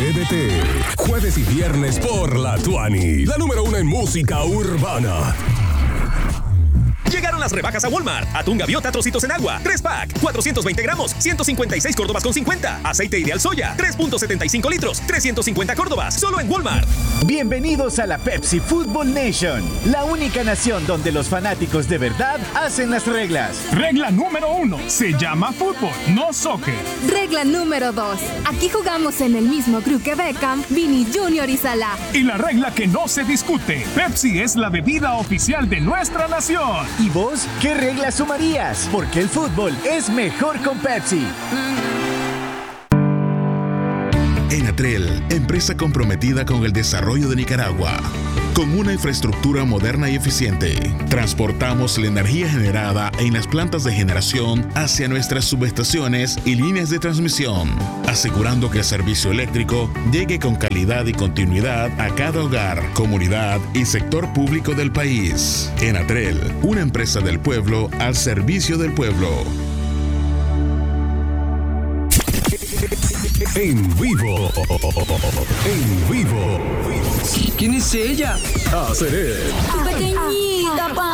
TDT. Jueves y viernes por la Tuani, la número 1 en música urbana. Llegaron las rebajas a Walmart. Atún gaviota trocitos en agua, 3-pack, 420 gramos, 156 córdobas con 50. Aceite ideal soya, 3.75 litros, 350 córdobas. Solo en Walmart. Bienvenidos a la Pepsi Football Nation, la única nación donde los fanáticos de verdad hacen las reglas. Regla número 1, se llama fútbol, no soccer. Regla número 2, aquí jugamos en el mismo crew que Beckham, Vini Jr. y Salah. Y la regla que no se discute, Pepsi es la bebida oficial de nuestra nación. ¿Y vos qué reglas sumarías? Porque el fútbol es mejor con Pepsi. Enatrel, empresa comprometida con el desarrollo de Nicaragua. Con una infraestructura moderna y eficiente, transportamos la energía generada en las plantas de generación hacia nuestras subestaciones y líneas de transmisión, asegurando que el servicio eléctrico llegue con calidad y continuidad a cada hogar, comunidad y sector público del país. Enatrel, una empresa del pueblo al servicio del pueblo. En vivo. En vivo. ¿Quién es ella? Seré. Tu pequeñita,